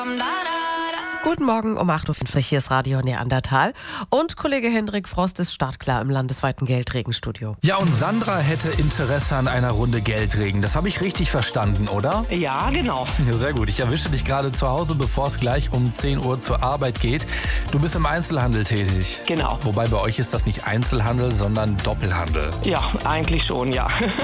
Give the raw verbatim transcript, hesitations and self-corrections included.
Guten Morgen um acht Uhr fünfzig, hier ist Radio Neandertal und Kollege Hendrik Frost ist startklar im landesweiten Geldregenstudio. Ja, und Sandra hätte Interesse an einer Runde Geldregen. Das habe ich richtig verstanden, oder? Ja, genau. Ja, sehr gut. Ich erwische dich gerade zu Hause, bevor es gleich um zehn Uhr zur Arbeit geht. Du bist im Einzelhandel tätig. Genau. Wobei bei euch ist das nicht Einzelhandel, sondern Doppelhandel. Ja, eigentlich schon, ja.